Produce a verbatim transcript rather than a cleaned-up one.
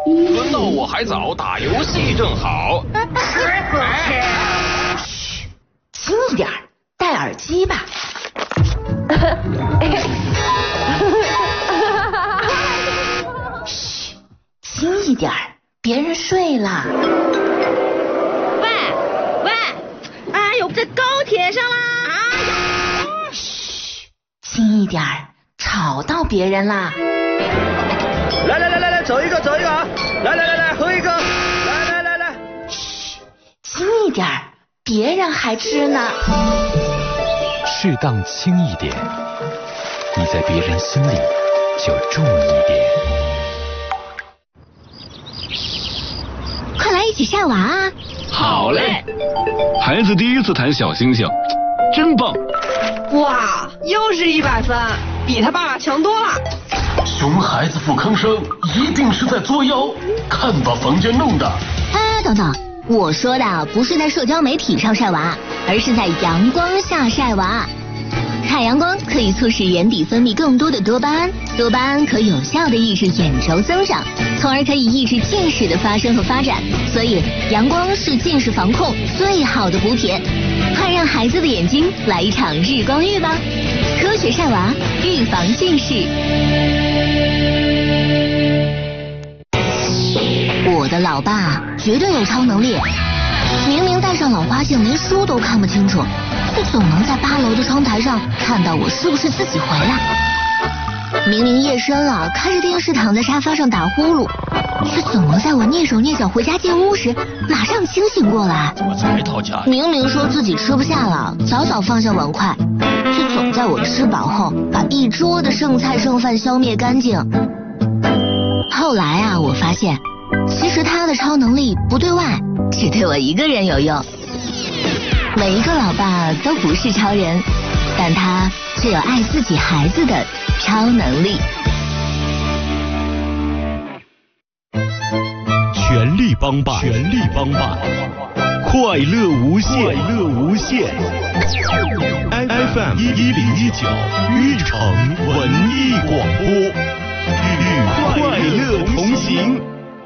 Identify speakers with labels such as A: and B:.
A: 轮到我还早，打游戏正好。
B: 嘘，轻一点，戴耳机吧。嘘，轻一点，别人睡了。
C: 喂喂，哎呦，在高铁上啦！
B: 哎呀，嘘，轻一点，吵到别人啦。
D: 来来来来来，走一个走一个啊！来来来来，喝一个！来来来来，
B: 嘘，轻一点，别人还吃呢。
E: 适当轻一点，你在别人心里就重一点。
C: 快来一起晒娃啊！
A: 好嘞！孩子第一次弹小星星，真棒！
F: 哇，又是一百分，比他爸爸强多了。
G: 熊孩子不吭声，一定是在作妖。看把房间弄的！
C: 哎，等等，我说的不是在社交媒体上晒娃，而是在阳光下晒娃。看阳光可以促使眼底分泌更多的多巴胺，多巴胺可有效的抑制眼轴增长，从而可以抑制近视的发生和发展。所以阳光是近视防控最好的补铁，快让孩子的眼睛来一场日光浴吧！科学晒娃，预防近视。我的老爸绝对有超能力，明明戴上老花镜，连书都看不清楚，却总能在八楼的窗台上看到我是不是自己回来。明明夜深了，开着电视躺在沙发上打呼噜，却总能在我蹑手蹑脚回家进屋时马上清醒过来。
D: 怎么才到家？
C: 明明说自己吃不下了，早早放下碗筷，却总在我吃饱后把一桌的剩菜剩饭消灭干净。后来啊，我发现其实他的超能力不对外，只对我一个人有用。每一个老爸都不是超人，但他却有爱自己孩子的超能力。
H: 全力帮办，全力帮办，快乐无限，快乐无限。F M 一一零一九玉城文艺广播，与快乐同行。